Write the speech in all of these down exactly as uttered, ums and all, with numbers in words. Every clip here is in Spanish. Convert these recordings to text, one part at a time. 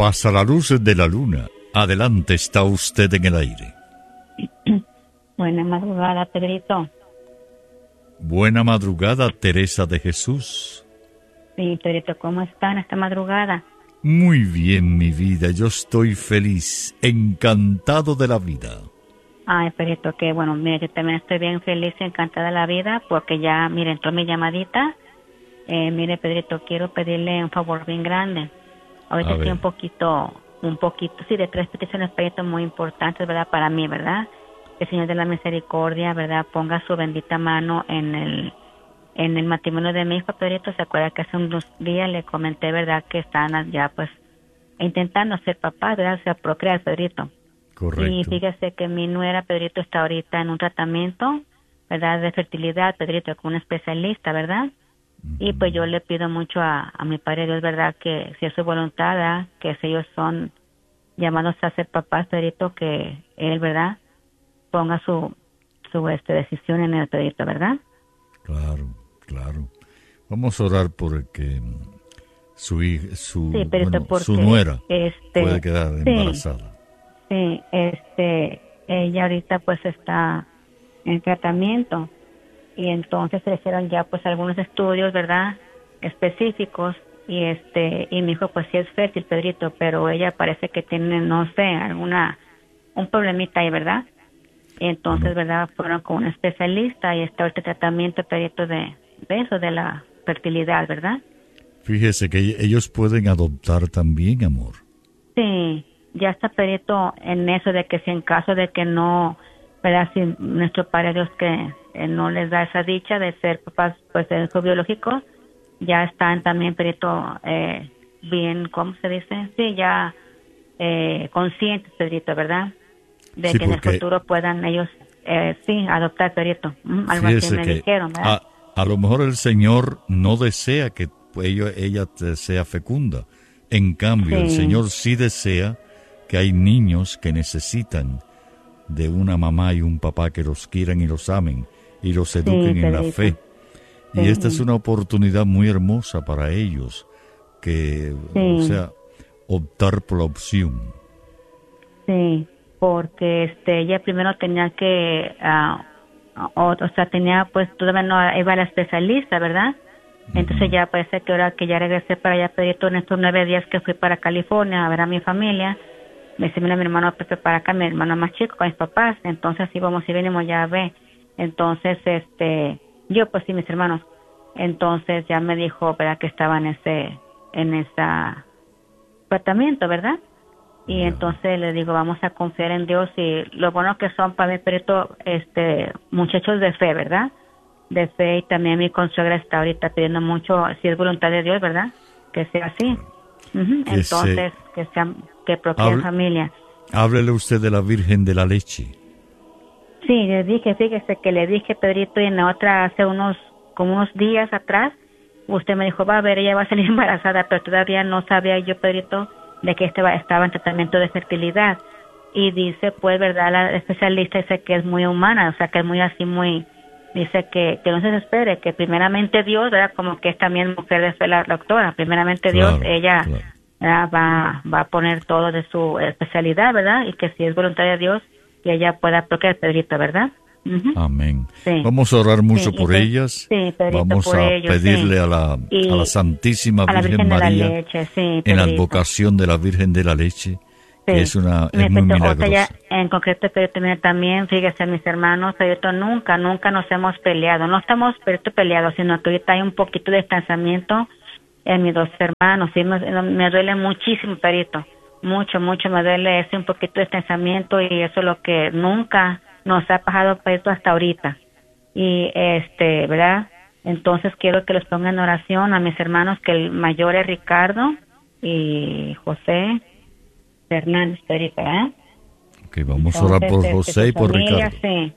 pasa la luz de la luna. Adelante, está usted en el aire. Buena madrugada, Pedrito. Buena madrugada, Teresa de Jesús. Sí, Pedrito, ¿cómo están esta madrugada? Muy bien, mi vida. Yo estoy feliz, encantado de la vida. Ay, Pedrito, que bueno, mire, yo también estoy bien feliz y encantada de la vida porque ya, mire, entró mi llamadita. Eh, mire, Pedrito, quiero pedirle un favor bien grande. Ahorita estoy un poquito, un poquito, sí, de tres peticiones, Pedrito, muy importantes, ¿verdad? Para mí, ¿verdad? Que el Señor de la Misericordia, ¿verdad? Ponga su bendita mano en el en el matrimonio de mi hijo, Pedrito. Se acuerda que hace unos días le comenté, ¿verdad? Que están ya, pues, intentando ser papás, ¿verdad? O sea, procrear, Pedrito. Correcto. Y fíjese que mi nuera, Pedrito, está ahorita en un tratamiento, ¿verdad? De fertilidad, Pedrito, con un especialista, ¿verdad? Uh-huh. Y pues yo le pido mucho a, a mi Padre Dios, ¿verdad? Que si es su voluntad, ¿verdad? Que si ellos son llamados a ser papás, Pedrito, que él, ¿verdad? Ponga su, su este, decisión en el, Pedrito, ¿verdad? Claro, claro. Vamos a orar por que su hija, su, sí, Pedrito, bueno, su nuera este, puede quedar embarazada. Sí. Sí, este, ella ahorita pues está en tratamiento y entonces se le hicieron ya pues algunos estudios, ¿verdad? Específicos y este, y mi hijo pues sí es fértil, Pedrito, pero ella parece que tiene, no sé, alguna, un problemita ahí, ¿verdad? Y entonces, no. ¿verdad? Fueron con un especialista y está este tratamiento, Pedrito, de, de eso, de la fertilidad, ¿verdad? Fíjese que ellos pueden adoptar también, amor. Sí. Ya está, Pedrito, en eso de que si en caso de que no, ¿verdad? Si nuestro Padre Dios que eh, no les da esa dicha de ser papás, pues, de hijos biológicos, ya están también, Pedrito, eh, bien, ¿cómo se dice? Sí, ya eh, conscientes, Pedrito, ¿verdad? De sí, que en el futuro puedan ellos, eh, sí, adoptar, Pedrito. Mm, algo así me dijeron, ¿verdad? A, a lo mejor el Señor no desea que ella, ella sea fecunda. En cambio, sí. el Señor sí desea que hay niños que necesitan de una mamá y un papá que los quieran y los amen y los eduquen sí, en la fe. Sí. Y esta es una oportunidad muy hermosa para ellos, que, sí. o sea, optar por la opción. Sí, porque este ella primero tenía que, uh, o, o sea, tenía pues, todavía no iba a la especialista, ¿verdad? Entonces uh-huh. ya parece que ahora que ya regresé para allá, Pedrito, en estos nueve días que fui para California a ver a mi familia, me dice, mira, mi hermano Pepe para acá, mi hermano más chico con mis papás, entonces así vamos y venimos ya a ver. Entonces, este, yo pues sí, mis hermanos, entonces ya me dijo, ¿verdad? Que estaba en ese, en ese tratamiento, ¿verdad? Y yeah. entonces le digo, vamos a confiar en Dios y lo bueno que son para mí, Pedrito, este, muchachos de fe, ¿verdad? De fe y también mi consuegra está ahorita pidiendo mucho, si es voluntad de Dios, ¿verdad? Que sea así. Uh-huh. Que entonces, se... que sean, que procreen Hable... familias. Háblele usted de la Virgen de la Leche. Sí, le dije, fíjese que le dije, Pedrito, y en la otra, hace unos, como unos días atrás, usted me dijo, va a ver, ella va a salir embarazada, pero todavía no sabía yo, Pedrito, de que estaba, estaba en tratamiento de fertilidad. Y dice, pues, ¿verdad? La especialista dice que es muy humana, o sea, que es muy así, muy... Dice que, que no se desespere, que primeramente Dios, ¿verdad? Como que es también mujer de fe la doctora, primeramente Dios, claro, ella claro. va va a poner todo de su especialidad, ¿verdad? Y que si es voluntad de Dios, que ella pueda procrear, Pedrito, ¿verdad? Uh-huh. Amén. Sí. Vamos a orar mucho sí, por sí, ellas. Sí, Pedrito, Vamos por a ellos, pedirle sí. a, la, a la Santísima a la Virgen, Virgen María, de la Leche, sí, en advocación de la Virgen de la Leche, sí. que es, una, es muy milagrosa. Ya, en concreto, Pedrito, también, fíjese, mis hermanos, Pedrito, nunca, nunca nos hemos peleado. No estamos, Pedrito, peleados, sino que ahorita hay un poquito de distanciamiento en mis dos hermanos. Sí, me, me duele muchísimo, Pedrito. Mucho, mucho me duele ese un poquito de distanciamiento y eso es lo que nunca nos ha pasado, Pedrito, hasta ahorita. Y, este, ¿verdad? Entonces quiero que los pongan en oración a mis hermanos, que el mayor es Ricardo y José Fernández, Pedrito, ¿eh? Ok, vamos Entonces, a orar por José y por familia, Ricardo. Sí.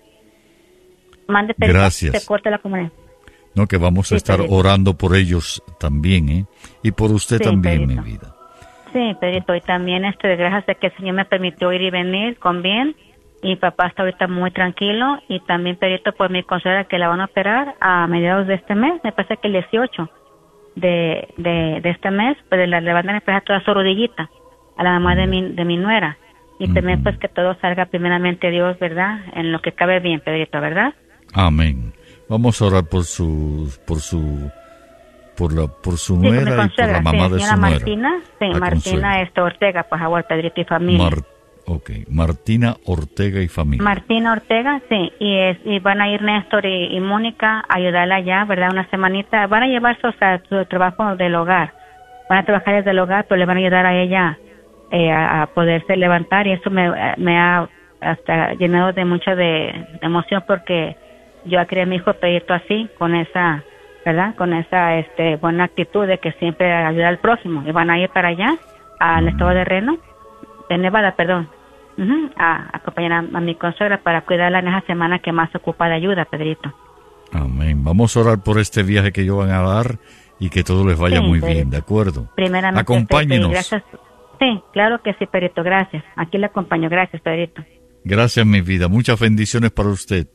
Mande, Pedrito, gracias. Se corta la comunidad. No, que vamos sí, a estar Pedrito. orando por ellos también, ¿eh? Y por usted sí, también, Pedrito. mi vida. Sí, Pedrito, y también este, gracias a que el Señor me permitió ir y venir con bien. Y mi papá está ahorita muy tranquilo. Y también, Pedrito, pues mi consuegra que la van a operar a mediados de este mes, me parece que el dieciocho de, de, de este mes, pues le, le van a operar toda su rodillita. a la mamá de mi, de mi nuera. Y uh-huh. también pues que todo salga primeramente Dios, ¿verdad? En lo que cabe bien, Pedrito, ¿verdad? Amén. Vamos a orar por su, por su, por la, por su sí, nuera y por la mamá sí, de su Martina, nuera. Sí, a Martina este, Ortega, por favor, Pedrito y familia. Mar, ok, Martina Ortega y familia. Martina Ortega, sí, y, es, y van a ir Néstor y, y Mónica a ayudarla allá, ¿verdad? Una semanita, van a llevar su, o sea, su trabajo del hogar, van a trabajar desde el hogar, pero le van a ayudar a ella eh, a, a poderse levantar, y eso me, me ha hasta llenado de mucha de, de emoción, porque yo crié a mi hijo Pedrito así, con esa, ¿verdad? Con esa este buena actitud de que siempre ayuda al próximo, y van a ir para allá, al estado de Reno, de Nevada, perdón, uh-huh, a, a acompañar a, a mi consuegra para cuidarla en esa semana que más se ocupa de ayuda, Pedrito. Amén. Vamos a orar por este viaje que ellos van a dar y que todo les vaya sí, muy Pedrito. Bien, ¿de acuerdo? Primeramente, acompáñenos. Gracias. Sí, claro que sí, Pedrito, gracias. Aquí le acompaño, gracias, Pedrito. Gracias, mi vida. Muchas bendiciones para usted.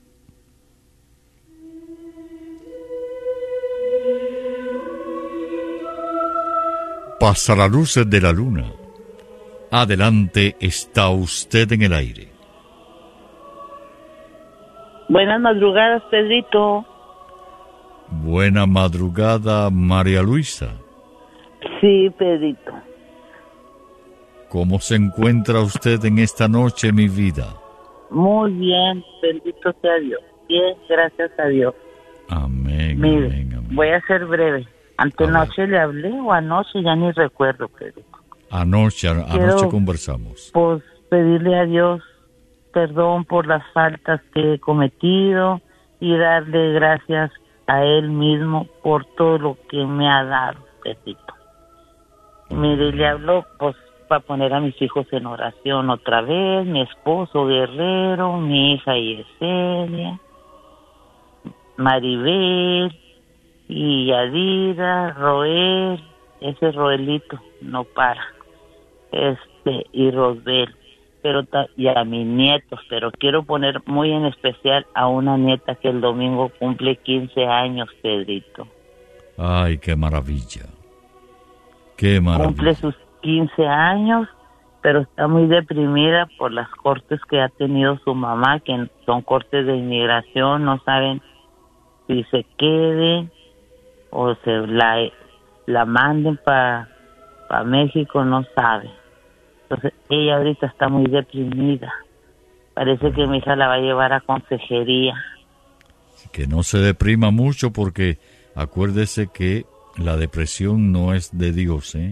Pasa las luces de la luna. Adelante, está usted en el aire. Buenas madrugadas, Pedrito. Buena madrugada, María Luisa. Sí, Pedrito. ¿Cómo se encuentra usted en esta noche, mi vida? Muy bien, bendito sea Dios. Bien, gracias a Dios. Amén, Mire, amén, amén. Voy a ser breve. Antenoche le hablé o anoche, ya ni recuerdo, Pedrito. Anoche, a, anoche conversamos. Pues pedirle a Dios perdón por las faltas que he cometido y darle gracias a Él mismo por todo lo que me ha dado, Pedrito. Mire, le hablo pues para poner a mis hijos en oración otra vez, mi esposo Guerrero, mi hija Yesenia, Maribel y Yadira, Roel, ese Roelito no para, este y Rosbel, pero ta- y a mis nietos, pero quiero poner muy en especial a una nieta que el domingo cumple quince años, Pedrito. Ay, qué maravilla. Qué maravilla. Cumple sus quince años, pero está muy deprimida por las cortes que ha tenido su mamá, que son cortes de inmigración, no saben si se quede o se la, la manden para pa México, no sabe. Entonces ella ahorita está muy deprimida. Parece que mi hija la va a llevar a consejería. Que no se deprima mucho, porque acuérdese que la depresión no es de Dios, ¿eh?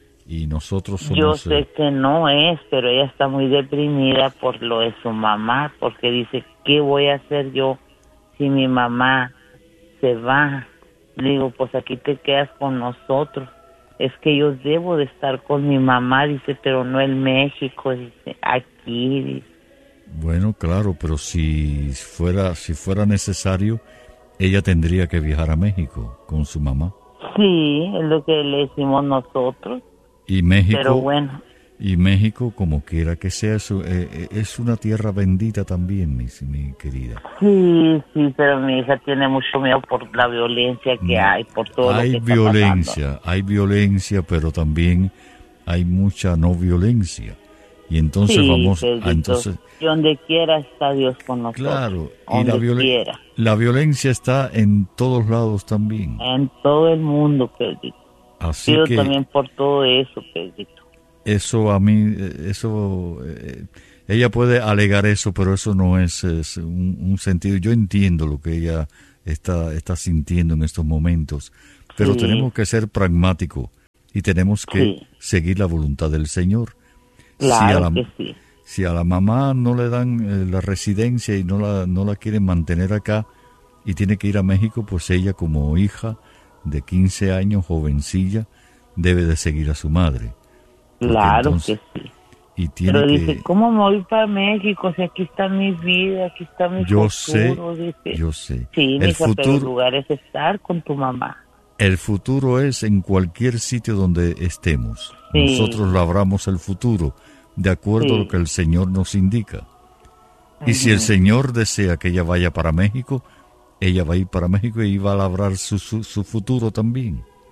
Y nosotros somos... Yo sé que no es, pero ella está muy deprimida por lo de su mamá, porque dice, ¿qué voy a hacer yo si mi mamá se va? Le digo, pues aquí te quedas con nosotros. Es que yo debo de estar con mi mamá, dice, pero no en México, dice, aquí, dice. Bueno, claro, pero si fuera, si fuera necesario, ella tendría que viajar a México con su mamá. Sí, es lo que le decimos nosotros. Y México, pero bueno. Y México, como quiera que sea, eso, eh, es una tierra bendita también, mi, mi querida. Sí, sí, pero mi hija tiene mucho miedo por la violencia que no. hay, por todo hay lo que violencia, está pasando. Hay violencia, pero también hay mucha no violencia. Y entonces sí, vamos Pedrito, a entonces y donde quiera está Dios con nosotros. Claro, y la, violen- la violencia está en todos lados también. En todo el mundo, Pedrito. Así Pido que también por todo eso, Pedrito. Eso a mí, eso, eh, ella puede alegar eso, pero eso no es, es un, un sentido. Yo entiendo lo que ella está, está sintiendo en estos momentos, pero sí. tenemos que ser pragmáticos y tenemos que sí. seguir la voluntad del Señor. Claro si a la, que sí. Si a la mamá no le dan eh, la residencia y no la, no la quieren mantener acá y tiene que ir a México, pues ella como hija de quince años, jovencilla, debe de seguir a su madre. Claro entonces, que sí. Y tiene Pero que, dice, ¿cómo me voy para México si aquí está mi vida, aquí está mi yo futuro? Sé, dice. yo sé. Sí, el hija, futuro, pero el lugar es estar con tu mamá. El futuro es en cualquier sitio donde estemos. Sí. Nosotros labramos el futuro de acuerdo sí. a lo que el Señor nos indica. Uh-huh. Y si el Señor desea que ella vaya para México, ella va a ir para México y va a labrar su, su, su futuro también.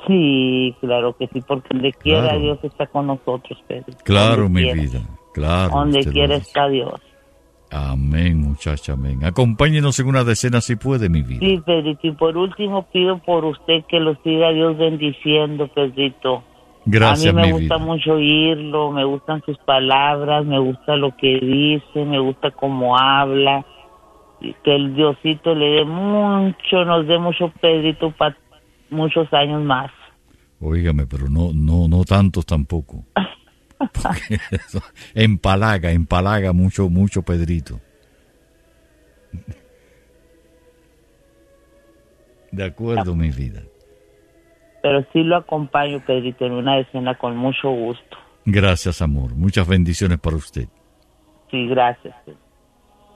Sí, claro que sí, porque donde quiera Claro. Dios está con nosotros, Pedro. Claro, Donde mi quiera. vida. Claro. Donde usted lo quiera dice. está Dios. Amén, muchacha, amén. Acompáñenos en una decena si puede, mi vida. Sí, Pedrito, y por último pido por usted que lo siga Dios bendiciendo, Pedrito. Gracias, A mí me mi gusta vida. mucho oírlo, me gustan sus palabras, me gusta lo que dice, me gusta cómo habla. Y que el Diosito le dé mucho, nos dé mucho, Pedrito, para muchos años más. Óigame, pero no, no, no tantos tampoco. Porque eso empalaga, empalaga mucho, mucho Pedrito. De acuerdo, mi vida. Pero sí lo acompaño, Pedrito, en una escena con mucho gusto. Gracias, amor. Muchas bendiciones para usted. Sí, gracias, Pedro.